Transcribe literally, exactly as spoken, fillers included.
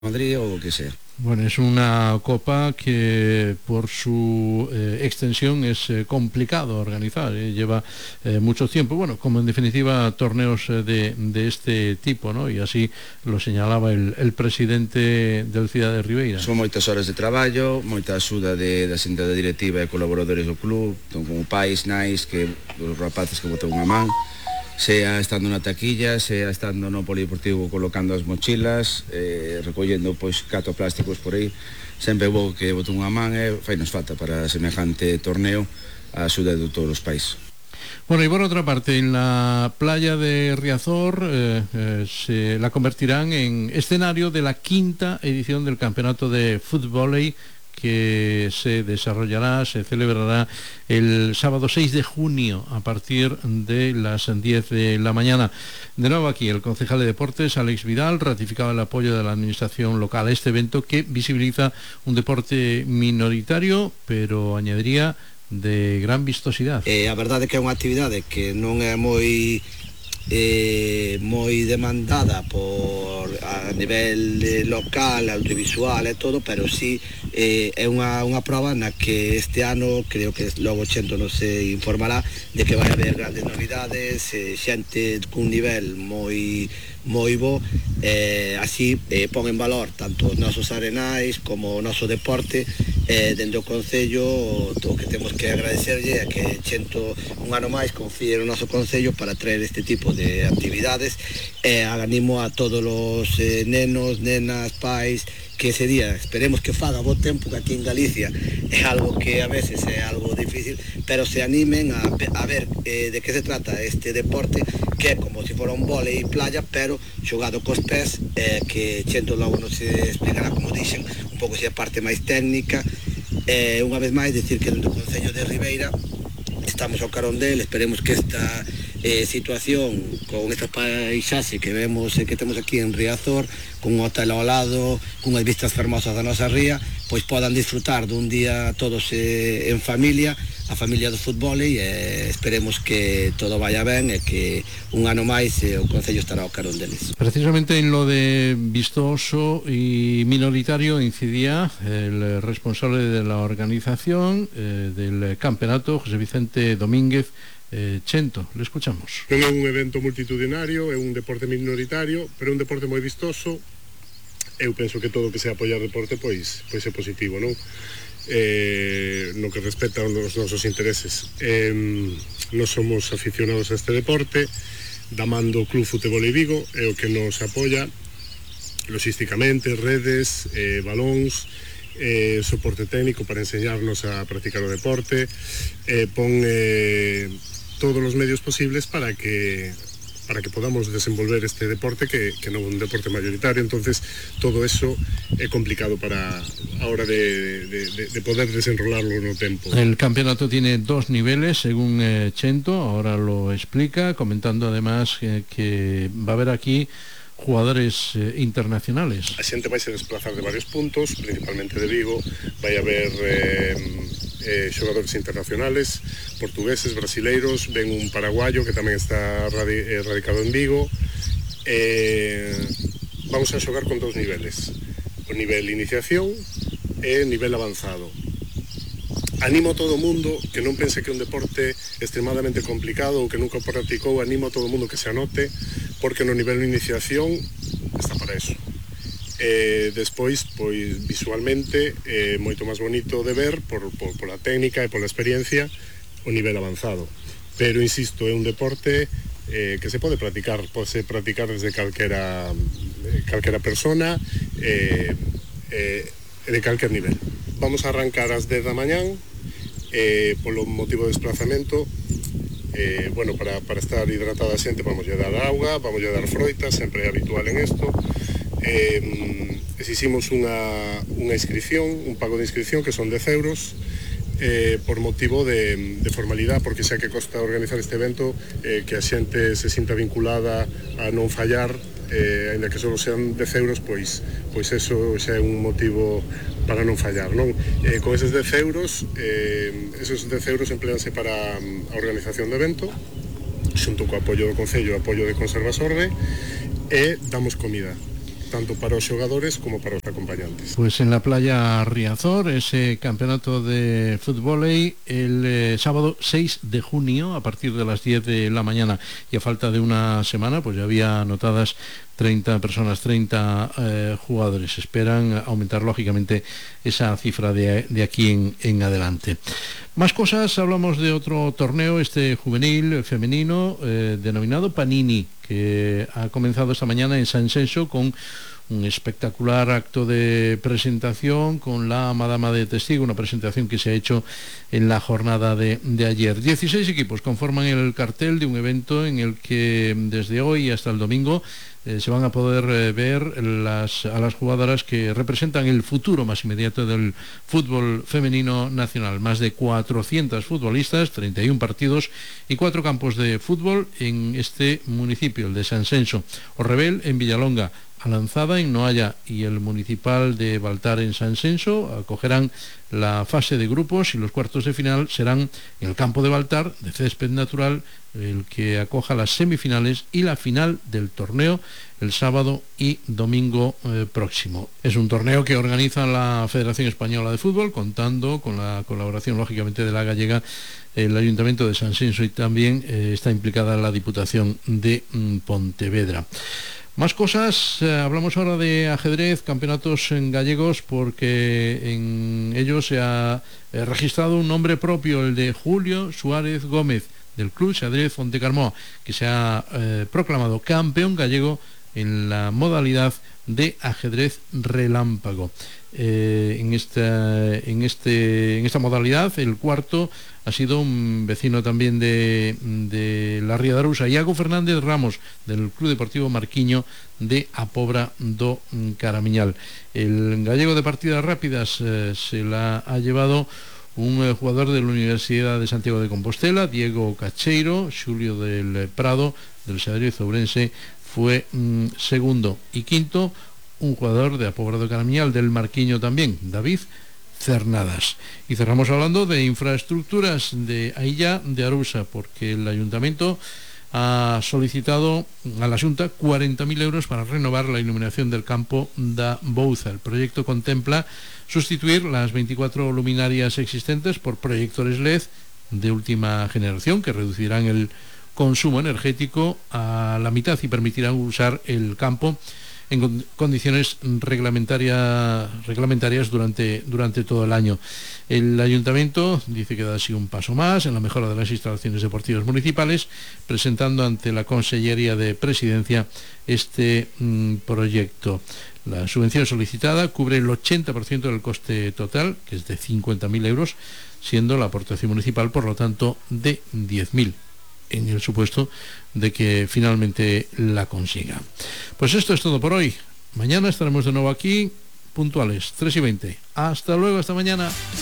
Madrid o lo que sea. Bueno, es una copa que por su eh, extensión es eh, complicado organizar, eh, lleva eh, mucho tiempo, bueno, como en definitiva torneos eh, de, de este tipo, ¿no? Y así lo señalaba el, el presidente del Ciudad de Ribeira. Son moitas horas de traballo, moita axuda de, da xente da directiva e colaboradores do club, como pais, nais, que os rapaces que botan unha man, sea estando na taquilla, sea estando no polideportivo colocando as mochilas, eh, recollendo pois catro plásticos por aí, sempre vou que botou unha man e fai nos falta para semejante torneo a axuda de todos os pais. Bueno, y por otra parte, en la playa de Riazor eh, eh, se la convertirán en escenario de la quinta edición del campeonato de fútbol que se desarrollará, se celebrará el sábado seis de junio a partir de las diez de la mañana. De nuevo aquí el concejal de Deportes, Alex Vidal, ratificaba el apoyo de la administración local a este evento que visibiliza un deporte minoritario, pero añadiría de gran vistosidade. Eh, a verdade é que é unha actividade que non é moi eh, moi demandada por a nivel eh, local, audiovisual e todo, pero sí eh, é unha, unha prova na que este ano, creo que logo Chento non se informará de que vai haber grandes novidades, eh, xente cun nivel moi moi bo, eh, así eh, pon en valor tanto os nosos arenais como o noso deporte. Eh, dende o Concello o que temos que agradecerlle é que Chento un ano máis confíe no noso Concello para traer este tipo de actividades. Eh, animo a todos os eh, nenos, nenas, pais que ese día esperemos que faga bo tempo, que aquí en Galicia é algo que a veces é algo difícil, pero se animen a, a ver eh, de que se trata este deporte, que é como se fora un vólei playa, pero xogado cos pés, eh, que Chento logo nos explicará, como dixen, un pouco se a parte máis técnica. Eh, unha vez máis, decir que dentro do Concello de Ribeira estamos ao carón del, esperemos que esta eh, situación con esta paisaxe que vemos eh, que temos aquí en Riazor, con un hotel ao lado, cunhas vistas fermosas da nosa ría, pois podan disfrutar dun día todos eh, en familia, a familia do fútbol, e eh, esperemos que todo vaya ben e que un ano máis eh, o Concello estará ao carón deles. Precisamente en lo de vistoso y minoritario incidía el responsable de la organización eh, del campeonato, José Vicente Domínguez eh, Chento. Le escuchamos. Non é un evento multitudinario, é un deporte minoritario, pero é un deporte moi vistoso. Eu penso que todo o que sea apoiar deporte pois, pois é positivo, non? Eh, no que respecta aos nosos intereses. Eh, nos somos aficionados a este deporte, da man do Club Futebol Vigo, é o que nos apoia logísticamente, redes, eh, balóns, eh, soporte técnico para enseñarnos a practicar o deporte, eh, pon eh, todos os medios posibles para que para que podamos desenvolver este deporte que, que non é un deporte mayoritario. Entonces todo eso é complicado para a hora de, de, de poder desenrolarlo no tempo. El campeonato tiene dos niveles según eh, Chento, ahora lo explica, comentando además eh, que va a haber aquí jugadores eh, internacionales. A xente vai se desplazar de varios puntos, principalmente de Vigo. Vai haber eh, eh, xogadores internacionales, portugueses, brasileiros, ven un paraguayo que tamén está radi eh, radicado en Vigo. Eh, vamos a xogar con dos niveles, o nivel iniciación e nivel avanzado. Animo a todo o mundo que non pense que é un deporte extremadamente complicado ou que nunca o practicou, animo a todo o mundo que se anote, porque no nivel de iniciación está para eso. Eh, despois, pois visualmente é eh, moito máis bonito de ver por, por, por a técnica e por a experiencia o nivel avanzado. Pero, insisto, é un deporte eh, que se pode practicar, pode practicar desde calquera, eh, calquera persona eh, eh, de calquer nivel. Vamos a arrancar ás dez da mañán, eh, polo motivo de desplazamento. Eh, bueno, para, para estar hidratada a xente vamos a dar auga, vamos a dar froitas, sempre é habitual en isto. Eh, exiximos unha, unha inscripción, un pago de inscripción que son dez euros, eh, por motivo de, de formalidade, porque xa que costa organizar este evento, eh, que a xente se sinta vinculada a non fallar, eh, ainda que só sean dez euros, pois, pois eso xa é un motivo para non fallar, non? Eh, con eses dez euros, eh, esos dez euros empleanse para a organización do evento, xunto co apoio do Concello, apoio de Conservasorde, e damos comida. tanto para os xogadores como para os acompañantes. Pues en la playa Riazor, ese campeonato de fútbol el eh, sábado seis de junio a partir de las diez de la mañana, y a falta de una semana pues ya había anotadas treinta personas, treinta eh, jugadores. Esperan aumentar lógicamente esa cifra de, de aquí en, en adelante. Más cosas, hablamos de otro torneo, este juvenil femenino eh, denominado Panini, que ha comenzado esta mañana en San Senso con un espectacular acto de presentación con la Madama de Testigo, una presentación que se ha hecho en la jornada de, de ayer. dieciséis equipos conforman el cartel de un evento en el que desde hoy hasta el domingo eh, se van a poder eh, ver las, a las jugadoras que representan el futuro más inmediato del fútbol femenino nacional. Más de cuatrocientos futbolistas, treinta y un partidos y cuatro campos de fútbol en este municipio, el de San Senso. Orrebel en Villalonga, Alanzada en Noalla y el municipal de Baltar en San Senso acogerán la fase de grupos, y los cuartos de final serán en el campo de Baltar de césped natural, el que acoja las semifinales y la final del torneo el sábado y domingo eh, próximo. Es un torneo que organiza la Federación Española de Fútbol, contando con la colaboración lógicamente de la gallega, el Ayuntamiento de San Senso, y también eh, está implicada la Diputación de mm, Pontevedra. Más cosas, eh, hablamos ahora de ajedrez, campeonatos en gallegos, porque en ellos se ha eh, registrado un nombre propio, el de Julio Suárez Gómez, del Club Xadrez Fontecarmoa, que se ha eh, proclamado campeón gallego en la modalidad de ajedrez relámpago. Eh, en, esta, en, este, en esta modalidad, el cuarto ha sido un vecino también de, de la Ría de Arousa, Iago Fernández Ramos, del Club Deportivo Marquiño de A Pobra do Caramiñal. El gallego de partidas rápidas eh, se la ha llevado un eh, jugador de la Universidad de Santiago de Compostela, Diego Cacheiro. Xulio del Prado, del Xadrez Ourense, fue mm, segundo, y quinto un jugador de A Pobra do Caramiñal, del Marquiño también, David Cernadas. Y cerramos hablando de infraestructuras de Ailla de Arousa, porque el Ayuntamiento ha solicitado a la Xunta cuarenta mil euros para renovar la iluminación del campo da Bouza. El proyecto contempla sustituir las veinticuatro luminarias existentes por proyectores L E D de última generación, que reducirán el consumo energético a la mitad y permitirán usar el campo en condiciones reglamentarias, reglamentarias durante, durante todo el año. El Ayuntamiento dice que da así un paso más en la mejora de las instalaciones deportivas municipales, presentando ante la Consellería de Presidencia este mmm, proyecto. La subvención solicitada cubre el ochenta por ciento del coste total, que es de cincuenta mil euros, siendo la aportación municipal, por lo tanto, de diez mil, en el supuesto de que finalmente la consiga. Pues esto es todo por hoy. Mañana estaremos de nuevo aquí, puntuales, tres y veinte. Hasta luego, hasta mañana.